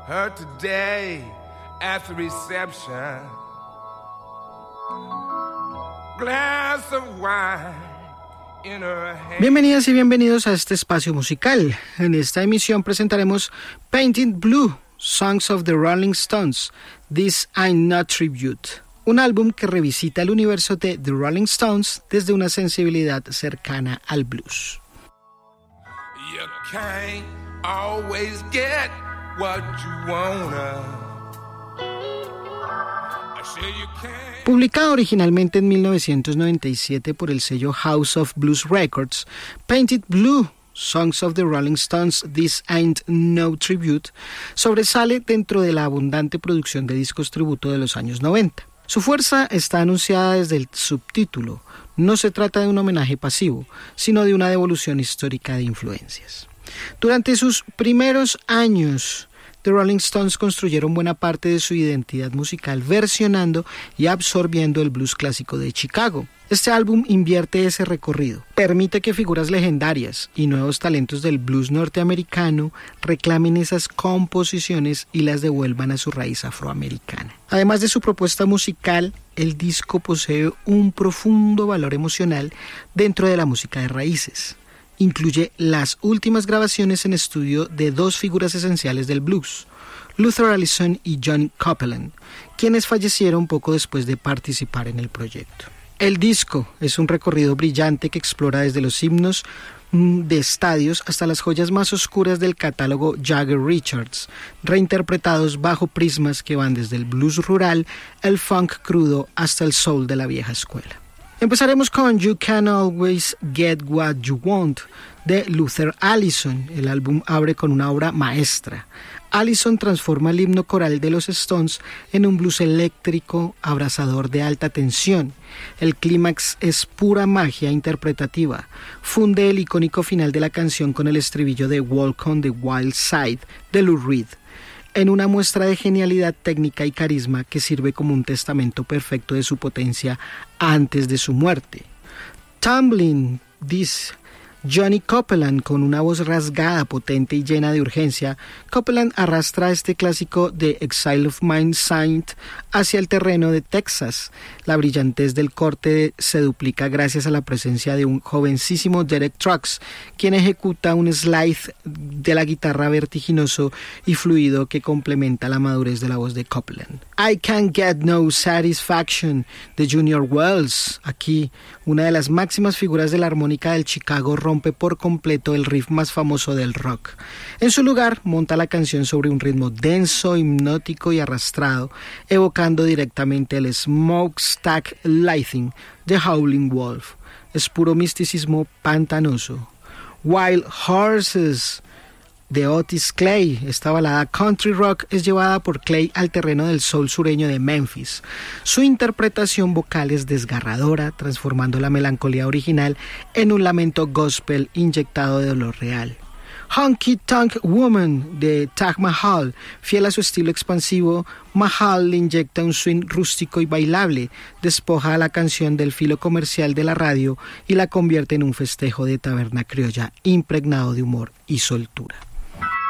her today at the reception. Glass of wine in her hand. Bienvenidas y bienvenidos a este espacio musical. En esta emisión presentaremos Painted Blue, Songs of the Rolling Stones, This Ain't No Tribute, un álbum que revisita el universo de The Rolling Stones desde una sensibilidad cercana al blues. You can't always get what you wanna. I say you can't. Publicado originalmente en 1997 por el sello House of Blues Records, Painted Blue, Songs of the Rolling Stones, This Ain't No Tribute, sobresale dentro de la abundante producción de discos tributo de los años 90. Su fuerza está anunciada desde el subtítulo. No se trata de un homenaje pasivo, sino de una devolución histórica de influencias. Durante sus primeros años, The Rolling Stones construyeron buena parte de su identidad musical versionando y absorbiendo el blues clásico de Chicago. Este álbum invierte ese recorrido, permite que figuras legendarias y nuevos talentos del blues norteamericano reclamen esas composiciones y las devuelvan a su raíz afroamericana. Además de su propuesta musical, el disco posee un profundo valor emocional dentro de la música de raíces. Incluye las últimas grabaciones en estudio de dos figuras esenciales del blues, Luther Allison y Johnny Copeland, quienes fallecieron poco después de participar en el proyecto. El disco es un recorrido brillante que explora desde los himnos de estadios hasta las joyas más oscuras del catálogo Jagger Richards, reinterpretados bajo prismas que van desde el blues rural, el funk crudo hasta el soul de la vieja escuela. Empezaremos con You Can Always Get What You Want de Luther Allison. El álbum abre con una obra maestra. Allison transforma el himno coral de los Stones en un blues eléctrico abrasador de alta tensión. El clímax es pura magia interpretativa. Funde el icónico final de la canción con el estribillo de Walk on the Wild Side de Lou Reed, en una muestra de genialidad técnica y carisma que sirve como un testamento perfecto de su potencia antes de su muerte. Tumbling, dice Johnny Copeland con una voz rasgada, potente y llena de urgencia. Copeland arrastra este clásico de Exile of Mind Saint hacia el terreno de Texas. La brillantez del corte se duplica gracias a la presencia de un jovencísimo Derek Trucks, quien ejecuta un slide de la guitarra vertiginoso y fluido que complementa la madurez de la voz de Copeland. I Can't Get No Satisfaction de Junior Wells. Aquí, una de las máximas figuras de la armónica del Chicago rompe por completo el riff más famoso del rock. En su lugar, monta la canción sobre un ritmo denso, hipnótico y arrastrado, evocando directamente el Smokestack Lightning de Howlin' Wolf. Es puro misticismo pantanoso. Wild Horses de Otis Clay. Esta balada country rock es llevada por Clay al terreno del soul sureño de Memphis. Su interpretación vocal es desgarradora, transformando la melancolía original en un lamento gospel inyectado de dolor real. Honky Tonk Woman de Taj Mahal. Fiel a su estilo expansivo, Mahal le inyecta un swing rústico y bailable, despoja a la canción del filo comercial de la radio y la convierte en un festejo de taberna criolla impregnado de humor y soltura.